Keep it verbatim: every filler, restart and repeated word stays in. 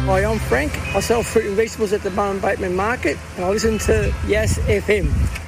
Hi, I'm Frank. I sell fruit and vegetables at the Bowen Bateman Market and I listen to Yes F M.